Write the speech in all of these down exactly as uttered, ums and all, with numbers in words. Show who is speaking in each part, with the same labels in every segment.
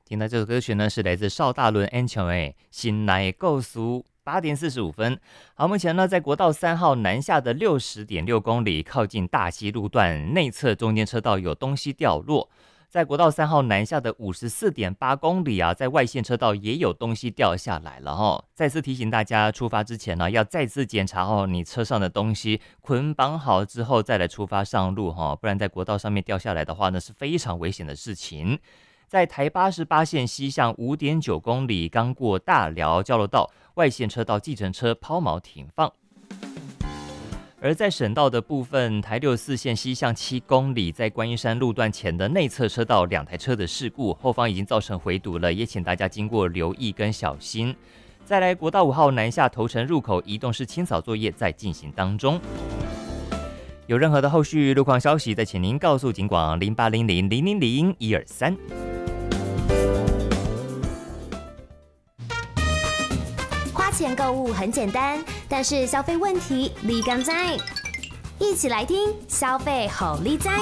Speaker 1: 听到这首歌曲呢，是来自邵大伦 Angel 哎，新来构诉。八点四十五分，好，目前呢，在国道三号南下的六十点六公里，靠近大溪路段内侧中间车道有东西掉落。在国道三号南下的五十四点八公里啊，在外线车道也有东西掉下来了哈。再次提醒大家，出发之前呢，要再次检查哦，你车上的东西捆绑好之后再来出发上路哈，不然在国道上面掉下来的话呢，是非常危险的事情。在台八十八线西向五点九公里，刚过大寮交流道，外线车道计程车抛锚停放。而在省道的部分，台六四线西向七公里，在观音山路段前的内侧车道两台车的事故，后方已经造成回堵了，也请大家经过留意跟小心。再来，国道五号南下头城入口移动式清扫作业在进行当中。有任何的后续路况消息，再请您告诉警广零八零零零零零一二三。
Speaker 2: 花钱购物很简单，但是消费问题立竿在。一起来听消费好立在。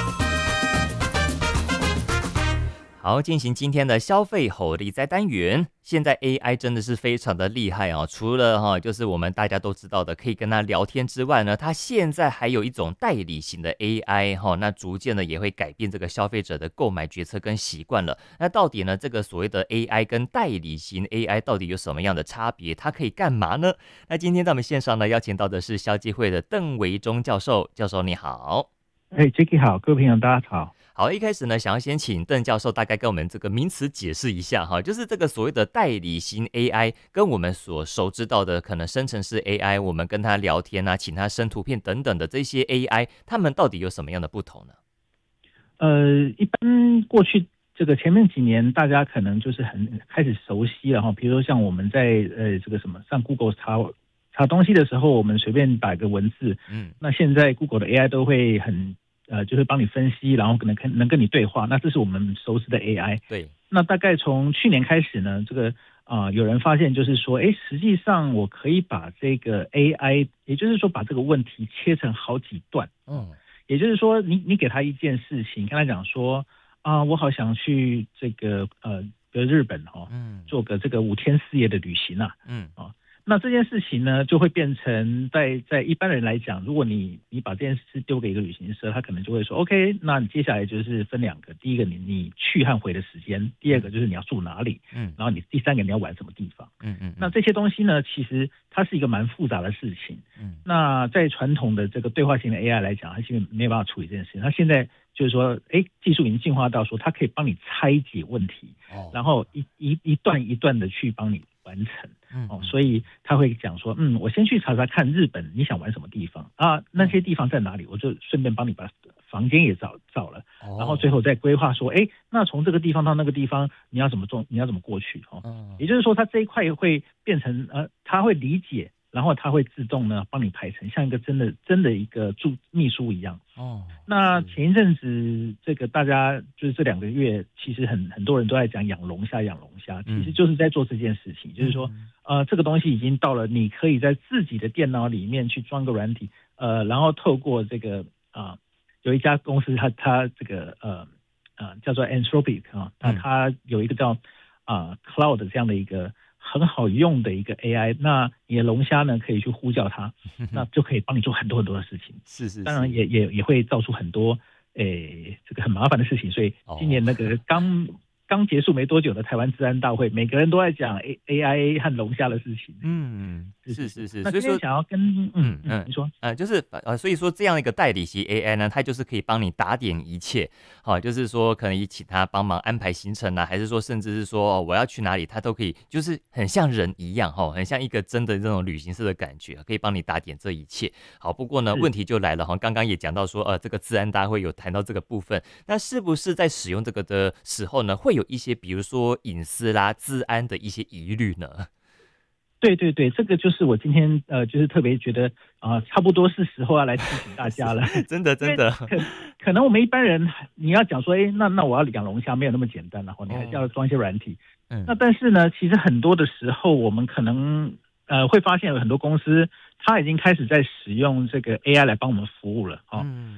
Speaker 1: 好，进行今天的消费吼力在单元。现在 A I 真的是非常的厉害啊！除了哈，就是我们大家都知道的可以跟他聊天之外呢，它现在还有一种代理型的 A I 哈，那逐渐的也会改变这个消费者的购买决策跟习惯了。那到底呢，这个所谓的 A I 跟代理型 A I 到底有什么样的差别？它可以干嘛呢？那今天在我们线上呢，邀请到的是消基会的邓维忠教授，教授你好。
Speaker 3: 哎 Jacky 好，各位朋友大家好。
Speaker 1: 好，一开始呢，想要先请邓教授大概跟我们这个名词解释一下哈，就是这个所谓的代理型 A I 跟我们所熟知到的可能生成式 A I， 我们跟他聊天啊，请他生图片等等的这些 A I， 他们到底有什么样的不同呢？
Speaker 3: 呃，一般过去这个前面几年，大家可能就是很开始熟悉了哈，比如说像我们在呃这个什么上 Google 查查东西的时候，我们随便打个文字，嗯，那现在 Google 的 A I 都会很。呃，就是帮你分析，然后可能跟能跟你对话，那这是我们熟知的 A I。
Speaker 1: 对。
Speaker 3: 那大概从去年开始呢，这个啊、呃，有人发现就是说，哎，实际上我可以把这个 A I， 也就是说把这个问题切成好几段。嗯。也就是说你，你你给他一件事情，跟他讲说啊、呃，我好想去这个呃，比如日本哈、哦，嗯，做个这个五天四夜的旅行啊，嗯啊。那这件事情呢，就会变成在在一般人来讲，如果你你把这件事丢给一个旅行社，他可能就会说 ，OK， 那你接下来就是分两个，第一个你你去和回的时间，第二个就是你要住哪里，嗯，然后你第三个你要玩什么地方，嗯嗯，那这些东西呢，其实它是一个蛮复杂的事情，嗯，那在传统的这个对话型的 A I 来讲，它基本没有办法处理这件事情，它现在就是说，哎，技术已经进化到说，它可以帮你拆解问题，哦，然后一一一段一段的去帮你完成。哦，所以他会讲说，嗯，我先去查查看日本你想玩什么地方啊，那些地方在哪里，我就顺便帮你把房间也找找了，哦，然后最后再规划说，哎，那从这个地方到那个地方你要怎么做，你要怎么过去哦，嗯，也就是说，他这一块会变成呃，他会理解。然后他会自动呢帮你排成像一个真的真的一个助秘书一样。哦，那前一阵子这个大家就是这两个月，其实很很多人都在讲养龙虾，养龙虾，其实就是在做这件事情，嗯，就是说，呃，这个东西已经到了你可以在自己的电脑里面去装个软体，呃，然后透过这个啊，呃，有一家公司它它这个呃呃叫做 Anthropic 啊，那它有一个叫啊，呃、Cloud 这样的一个。很好用的一个 A I， 那你的龙虾呢可以去呼叫它，那就可以帮你做很多很多的事情。
Speaker 1: 是是是，当
Speaker 3: 然也也也会造出很多诶这个很麻烦的事情。所以今年那个刚。哦刚结束没多久的台湾治安大会，每个人都在讲 A A I 和龙虾的事情。
Speaker 1: 嗯，是是是。
Speaker 3: 那今天想要跟嗯嗯你说
Speaker 1: 呃就是呃所以说这样一个代理型 A I 呢，它就是可以帮你打点一切，好，就是说可能请他帮忙安排行程啊，还是说甚至是说，哦，我要去哪里，它都可以，就是很像人一样哈，很像一个真的这种旅行社的感觉，可以帮你打点这一切。好，不过呢问题就来了哈，刚刚也讲到说呃这个治安大会有谈到这个部分，那是不是在使用这个的时候呢，会有一些比如说隐私啦、治安的一些疑虑呢？
Speaker 3: 对对对，这个就是我今天呃，就是特别觉得啊，呃，差不多是时候要来提醒大家了。
Speaker 1: 真的真的，
Speaker 3: 可可能我们一般人你要讲说，哎，那那我要养龙虾没有那么简单，然后你还是要装一些软体。嗯，那但是呢，其实很多的时候我们可能呃会发现有很多公司它已经开始在使用这个 A I 来帮我们服务了啊。哦，嗯，